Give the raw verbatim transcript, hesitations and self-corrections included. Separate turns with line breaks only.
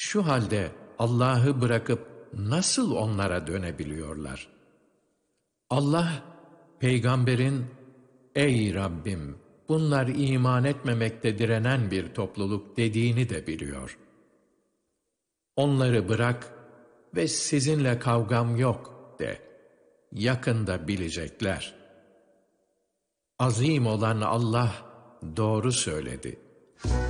Şu halde Allah'ı bırakıp nasıl onlara dönebiliyorlar? Allah, peygamberin, "Ey Rabbim, bunlar iman etmemekte direnen bir topluluk" dediğini de biliyor. Onları bırak ve sizinle kavgam yok de. Yakında bilecekler. Azim olan Allah doğru söyledi.